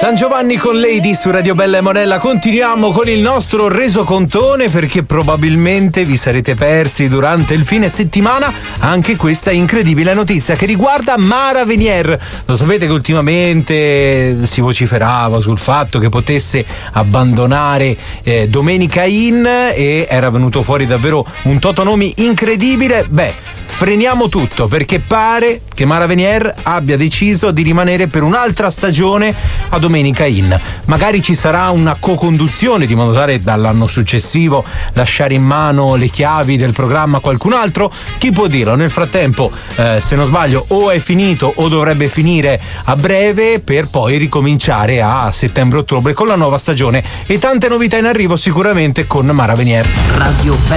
San Giovanni con Lady su Radio Bella e Monella. Continuiamo con il nostro resocontone, perché probabilmente vi sarete persi durante il fine settimana anche questa incredibile notizia che riguarda Mara Venier. Lo sapete che ultimamente si vociferava sul fatto che potesse abbandonare Domenica In, e era venuto fuori davvero un totonomi incredibile. Freniamo tutto, perché pare che Mara Venier abbia deciso di rimanere per un'altra stagione a Domenica In. Magari ci sarà una co-conduzione, di modo tale dall'anno successivo lasciare in mano le chiavi del programma a qualcun altro. Chi può dirlo? Nel frattempo, se non sbaglio, o è finito o dovrebbe finire a breve, per poi ricominciare a settembre-ottobre con la nuova stagione, e tante novità in arrivo sicuramente con Mara Venier. Radio